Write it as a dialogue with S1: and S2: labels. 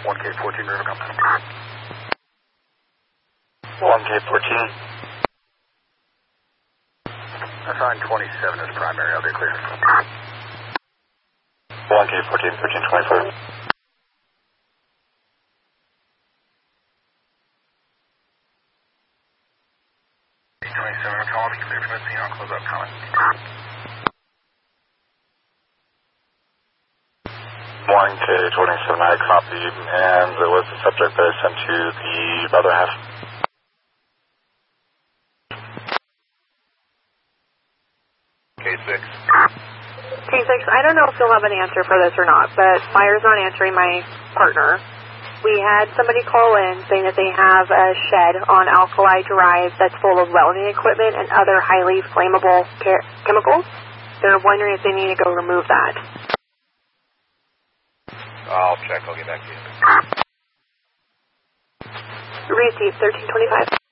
S1: 1K14, River Company. 1K14. Assign 27 as primary, I'll be clear. 1K14, 1324. 27, call, be clear from the scene, I'll close up, comment. 1K27, I copied, and it was the subject that I sent to the other half. K6.
S2: K6, I don't know if you'll have an answer for this or not, but Fire's not answering my partner. We had somebody call in saying that they have a shed on Alkali Drive that's full of welding equipment and other highly flammable chemicals. They're wondering if they need to go remove that.
S1: I'll check, I'll get back to you.
S2: Received 1325.